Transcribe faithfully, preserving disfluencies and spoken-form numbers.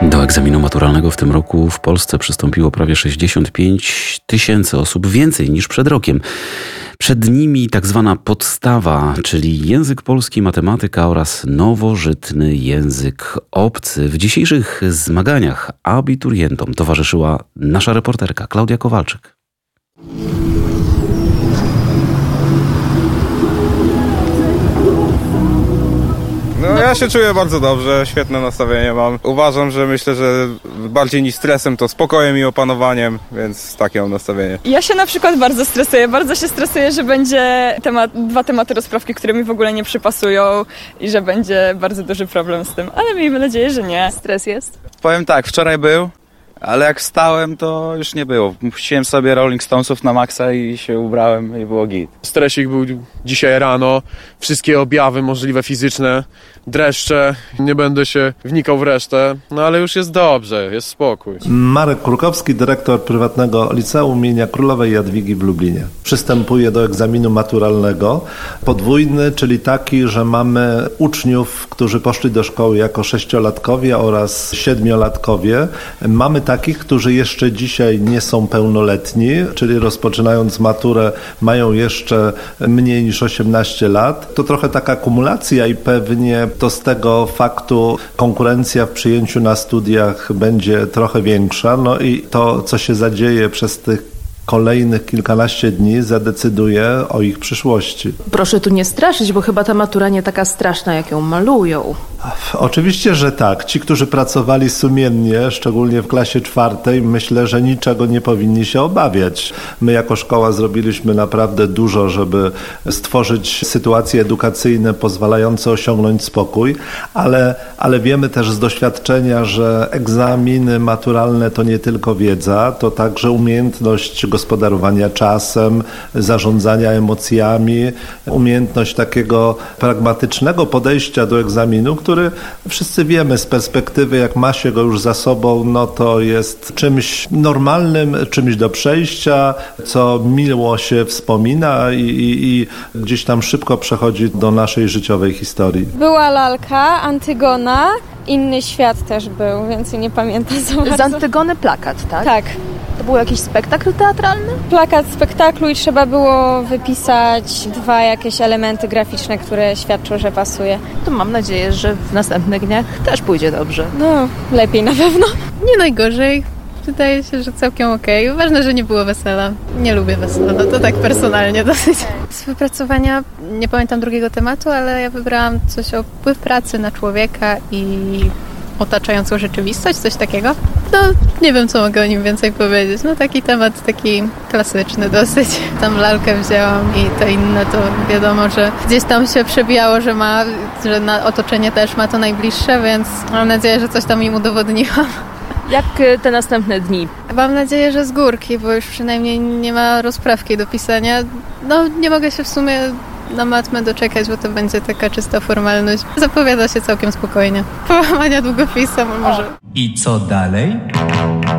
Do egzaminu maturalnego w tym roku w Polsce przystąpiło prawie sześćdziesiąt pięć tysięcy osób, więcej niż przed rokiem. Przed nimi tak zwana podstawa, czyli język polski, matematyka oraz nowożytny język obcy. W dzisiejszych zmaganiach abiturientom towarzyszyła nasza reporterka Klaudia Kowalczyk. No ja się czuję bardzo dobrze, świetne nastawienie mam. Uważam, że myślę, że bardziej niż stresem to spokojem i opanowaniem, więc takie mam nastawienie. Ja się na przykład bardzo stresuję, bardzo się stresuję, że będzie temat, dwa tematy rozprawki, które mi w ogóle nie przypasują i że będzie bardzo duży problem z tym, ale miejmy nadzieję, że nie. Stres jest? Powiem tak, wczoraj był, ale jak wstałem, to już nie było. Puściłem sobie Rolling Stonesów na maksa i się ubrałem i było git. Stresik był dzisiaj rano, wszystkie objawy możliwe fizyczne, dreszcze, nie będę się wnikał w resztę, no ale już jest dobrze, jest spokój. Marek Krukowski, dyrektor prywatnego liceum imienia Królowej Jadwigi w Lublinie. Przystępuje do egzaminu maturalnego, podwójny, czyli taki, że mamy uczniów, którzy poszli do szkoły jako sześciolatkowie oraz siedmiolatkowie. Mamy takich, którzy jeszcze dzisiaj nie są pełnoletni, czyli rozpoczynając maturę mają jeszcze mniej niż osiemnaście lat. To trochę taka kumulacja i pewnie to z tego faktu konkurencja w przyjęciu na studiach będzie trochę większa. No i to, co się zadzieje przez tych kolejnych kilkanaście dni, zadecyduje o ich przyszłości. Proszę tu nie straszyć, bo chyba ta matura nie taka straszna, jak ją malują. Oczywiście, że tak. Ci, którzy pracowali sumiennie, szczególnie w klasie czwartej, myślę, że niczego nie powinni się obawiać. My jako szkoła zrobiliśmy naprawdę dużo, żeby stworzyć sytuacje edukacyjne pozwalające osiągnąć spokój, ale, ale wiemy też z doświadczenia, że egzaminy maturalne to nie tylko wiedza, to także umiejętność gospodarowania czasem, zarządzania emocjami, umiejętność takiego pragmatycznego podejścia do egzaminu, który wszyscy wiemy z perspektywy, jak ma się go już za sobą, no to jest czymś normalnym, czymś do przejścia, co miło się wspomina i, i, i gdzieś tam szybko przechodzi do naszej życiowej historii. Była lalka, Antygona, inny świat też był, więcej nie pamiętam za bardzo. Z Antygony plakat, tak? Tak. To był jakiś spektakl teatralny? Plakat spektaklu i trzeba było wypisać dwa jakieś elementy graficzne, które świadczą, że pasuje. To mam nadzieję, że w następnych dniach też pójdzie dobrze. No, lepiej na pewno. Nie najgorzej. Wydaje się, że całkiem okej. Okay. Ważne, że nie było wesela. Nie lubię wesela, no to tak personalnie dosyć. Z wypracowania nie pamiętam drugiego tematu, ale ja wybrałam coś o wpływ pracy na człowieka i otaczającą rzeczywistość, coś takiego. No, nie wiem, co mogę o nim więcej powiedzieć. No, taki temat, taki klasyczny dosyć. Tam lalkę wzięłam i to inne, to wiadomo, że gdzieś tam się przebijało, że ma, że na otoczenie też ma to najbliższe, więc mam nadzieję, że coś tam im udowodniłam. Jak te następne dni? Mam nadzieję, że z górki, bo już przynajmniej nie ma rozprawki do pisania. No, nie mogę się w sumie na matmę doczekać, bo to będzie taka czysta formalność. Zapowiada się całkiem spokojnie. Połamania długopisem może. I co dalej?